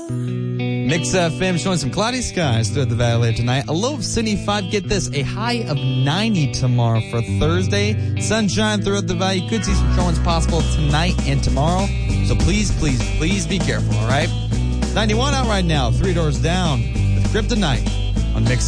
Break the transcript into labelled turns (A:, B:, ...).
A: Mix FM showing some cloudy skies throughout the valley later tonight. A low of 75. Get this, a high of 90 tomorrow for Thursday. Sunshine throughout the valley. You could see some showings possible tonight and tomorrow. So please, please, please be careful, all right? 91 out right now. 3 Doors Down with Kryptonite on Mix